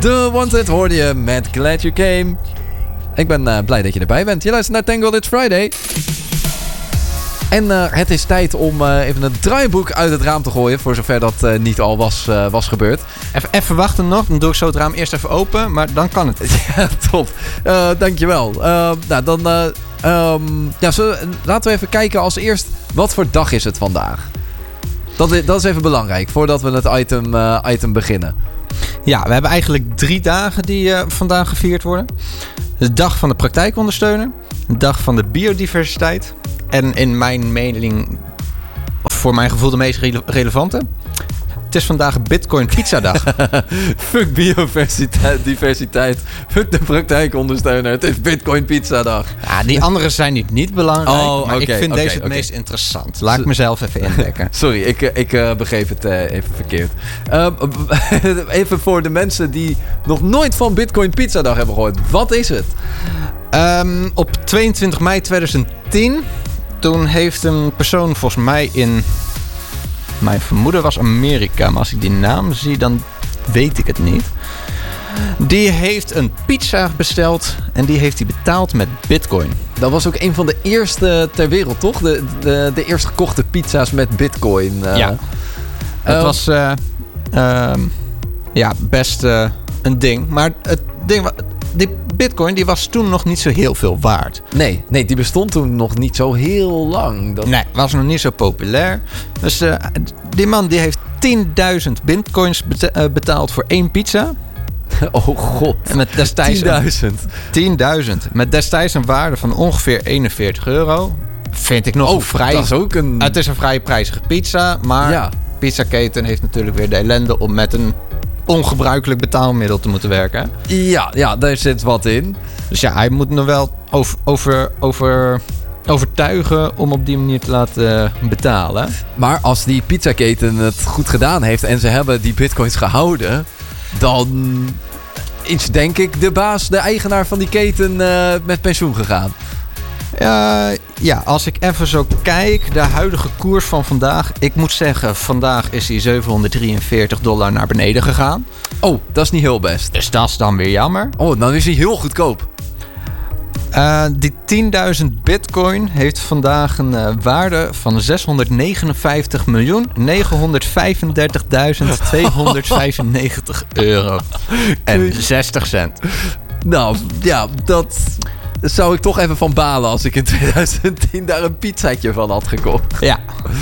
The Wanted hoorde je met Glad You Came. Ik ben blij dat je erbij bent. Je luistert naar Tango It's Friday. En het is tijd om even het draaiboek uit het raam te gooien. Voor zover dat niet al was gebeurd. Even wachten nog. Dan doe ik zo het raam eerst even open. Maar dan kan het. Ja, top. Dankjewel. Laten we even kijken als eerst. Wat voor dag is het vandaag? Dat is even belangrijk. Voordat we het item beginnen. Ja, we hebben eigenlijk 3 dagen die vandaag gevierd worden. De dag van de praktijkondersteuner. De dag van de biodiversiteit. En in mijn mening, voor mijn gevoel de meest relevante. Het is vandaag Bitcoin Pizzadag. Fuck biodiversiteit. Fuck de praktijkondersteuner. Het is Bitcoin Pizzadag. Ja, die andere zijn niet belangrijk. Maar ik vind deze het meest interessant. Laat ik mezelf even indekken. Sorry, ik begreep het even verkeerd. Even voor de mensen die nog nooit van Bitcoin Pizzadag hebben gehoord. Wat is het? Op 22 mei 2010... Toen heeft een persoon volgens mij in... Mijn vermoeden was Amerika. Maar als ik die naam zie, dan weet ik het niet. Die heeft een pizza besteld. En die heeft hij betaald met Bitcoin. Dat was ook een van de eerste ter wereld, toch? De eerst gekochte pizza's met Bitcoin. Ja. Het was best een ding. Maar het ding... Die Bitcoin die was toen nog niet zo heel veel waard. Nee, die bestond toen nog niet zo heel lang. Nee, was nog niet zo populair. Dus die man die heeft 10.000 bitcoins betaald voor 1 pizza. Oh god. En met destijds 10.000. Met destijds een waarde van ongeveer €41. Vind ik nog vrij. Dat is ook een... Het is een vrij prijzige pizza. Maar pizzaketen heeft natuurlijk weer de ellende om met een ongebruikelijk betaalmiddel te moeten werken. Ja, daar zit wat in. Dus ja, hij moet nog wel overtuigen om op die manier te laten betalen. Maar als die pizzaketen het goed gedaan heeft en ze hebben die bitcoins gehouden, dan is denk ik de eigenaar van die keten met pensioen gegaan. Ja, als ik even zo kijk, de huidige koers van vandaag. Ik moet zeggen, vandaag is hij $743 naar beneden gegaan. Oh, dat is niet heel best. Dus dat is dan weer jammer. Oh, dan is hij heel goedkoop. Die 10.000 bitcoin heeft vandaag een waarde van €659.935.295. En 60 cent. Nou, ja, dat zou ik toch even van balen als ik in 2010 daar een pizzaatje van had gekocht. Ja.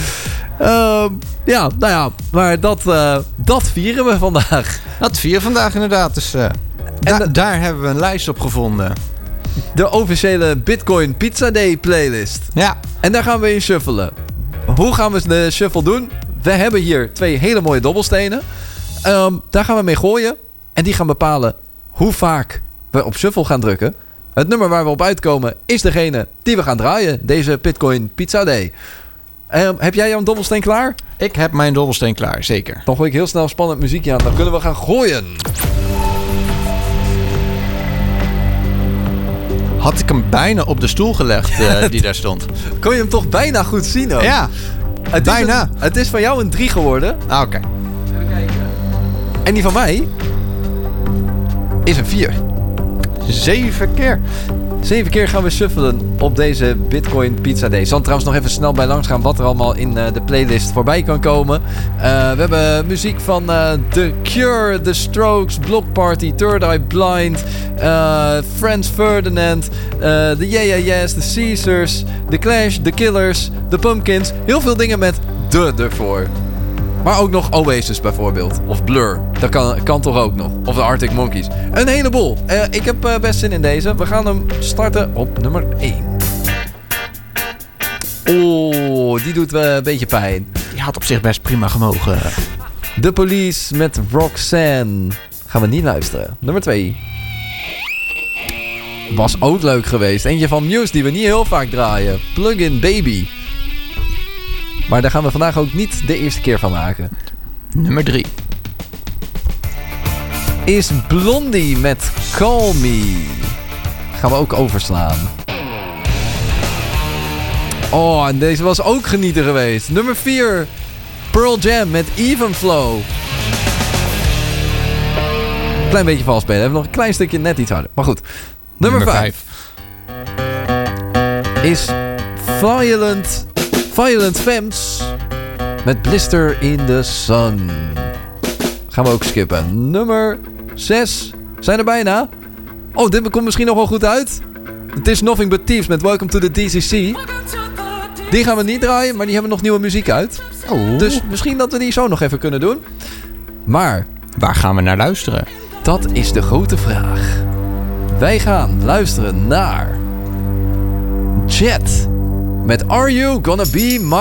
Maar dat vieren we vandaag. Dat vieren we vandaag inderdaad. Dus daar hebben we een lijst op gevonden. De officiële Bitcoin Pizza Day playlist. Ja. En daar gaan we in shuffelen. Hoe gaan we de shuffle doen? We hebben hier 2 hele mooie dobbelstenen. Daar gaan we mee gooien. En die gaan bepalen hoe vaak we op shuffle gaan drukken. Het nummer waar we op uitkomen is degene die we gaan draaien. Deze Bitcoin Pizza Day. Heb jij jouw dobbelsteen klaar? Ik heb mijn dobbelsteen klaar, zeker. Dan gooi ik heel snel spannend muziekje aan. Dan kunnen we gaan gooien. Had ik hem bijna op de stoel gelegd die daar stond. Kon je hem toch bijna goed zien ook? Ja, bijna. Het is van jou een 3 geworden. Ah, oké. Even kijken. En die van mij is een 4. 7 keer. 7 keer gaan we shuffelen op deze Bitcoin Pizza Day. Ik zal trouwens nog even snel bij langs gaan wat er allemaal in de playlist voorbij kan komen. We hebben muziek van The Cure, The Strokes, Block Party, Third Eye Blind, Franz Ferdinand, The Yeah Yeahs, The Caesars, The Clash, The Killers, The Pumpkins. Heel veel dingen met de ervoor. Maar ook nog Oasis bijvoorbeeld. Of Blur. Dat kan toch ook nog. Of de Arctic Monkeys. Een heleboel. Ik heb best zin in deze. We gaan hem starten op nummer 1. Oh, die doet een beetje pijn. Die had op zich best prima gemogen. The Police met Roxanne. Gaan we niet luisteren. Nummer 2. Was ook leuk geweest. Eentje van Muse die we niet heel vaak draaien. Plug-in Baby. Maar daar gaan we vandaag ook niet de eerste keer van maken. Nummer 3. Is Blondie met Call Me. Gaan we ook overslaan. Oh, en deze was ook genieten geweest. Nummer 4. Pearl Jam met Even Flow. Klein beetje vals spelen. We hebben nog een klein stukje net iets harder. Maar goed. Nummer 5 is Violent Femmes met Blister in the Sun. Gaan we ook skippen. Nummer 6. Zijn er bijna. Oh, dit komt misschien nog wel goed uit. Het is Nothing But Thieves met Welcome to the DCC. Die gaan we niet draaien, maar die hebben nog nieuwe muziek uit. Oh. Dus misschien dat we die zo nog even kunnen doen. Maar waar gaan we naar luisteren? Dat is de grote vraag. Wij gaan luisteren naar Jet met Are You Gonna Be My